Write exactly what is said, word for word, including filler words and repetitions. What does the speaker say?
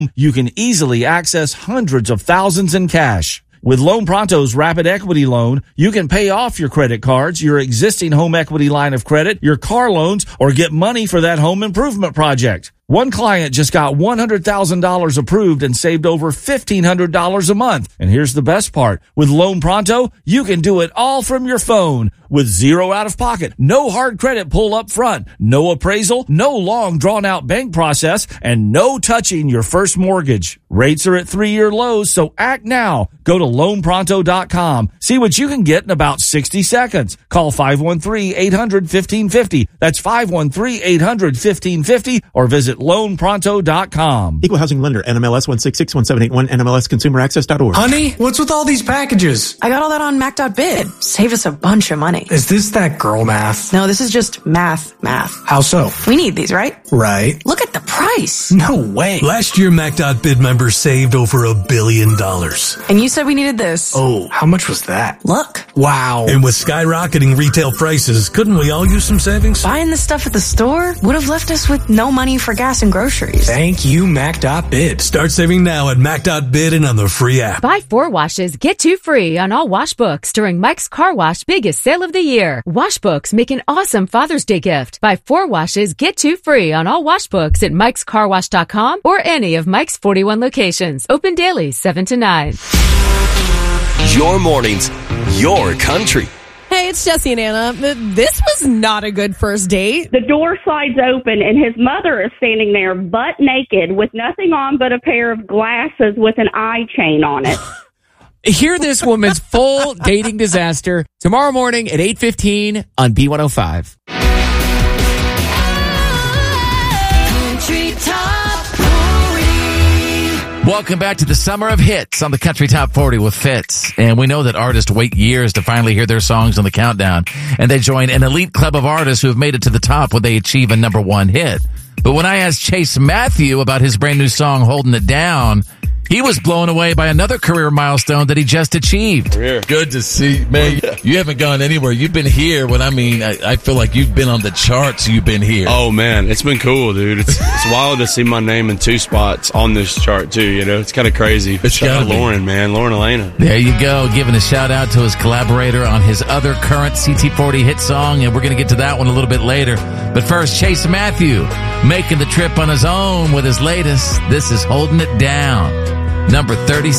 you can easily access hundreds of thousands in cash. With Loan Pronto's Rapid Equity Loan, you can pay off your credit cards, your existing home equity line of credit, your car loans, or get money for that home improvement project. One client just got one hundred thousand dollars approved and saved over fifteen hundred dollars a month. And here's the best part. With Loan Pronto, you can do it all from your phone with zero out of pocket, no hard credit pull up front, no appraisal, no long drawn out bank process, and no touching your first mortgage. Rates are at three-year lows, so act now. Go to loan pronto dot com. See what you can get in about sixty seconds. Call five one three, eight hundred, fifteen fifty. That's five one three, eight hundred, fifteen fifty or visit loan pronto dot com. Equal Housing Lender, N M L S one six six one seven eight one, N M L S consumer access dot org. Honey, what's with all these packages? I got all that on Mac dot bid. Saved us a bunch of money. Is this that girl math? No, this is just math, math. How so? We need these, right? Right. Look at the price. No way. Last year, Mac dot bid members saved over a billion dollars. And you said we needed this. Oh, how much was that? Look. Wow. And with skyrocketing retail prices, couldn't we all use some savings? Buying the stuff at the store would have left us with no money for gas and groceries. Thank you, Mac dot bid. Start saving now at Mac dot bid and on the free app. Buy four washes, get two free on all wash books during Mike's Car Wash biggest sale of the year. Wash books make an awesome Father's Day gift. Buy four washes, get two free on all wash books at mikes car wash dot com or any of Mike's forty-one locations. Open daily, seven to nine. Your mornings, your country. Hey, it's Jesse and Anna. This was not a good first date. The door slides open and his mother is standing there butt naked with nothing on but a pair of glasses with an eye chain on it. Hear this woman's full dating disaster tomorrow morning at eight fifteen on B one oh five. Welcome back to the Summer of Hits on the Country Top forty with Fitz. And we know that artists wait years to finally hear their songs on the countdown. And they join an elite club of artists who have made it to the top when they achieve a number one hit. But when I asked Chase Matthew about his brand new song, Holding It Down, he was blown away by another career milestone that he just achieved. Good to see, man. You haven't gone anywhere. You've been here. When I mean, I, I feel like you've been on the charts. You've been here. Oh man, it's been cool, dude. It's it's wild to see my name in two spots on this chart too. You know, it's kind of crazy. It's Shout out be. Lauren, man, Lauren Elena. There you go, giving a shout out to his collaborator on his other current C T forty hit song, and we're going to get to that one a little bit later. But first, Chase Matthew making the trip on his own with his latest. This is Holding It Down, number thirty-six.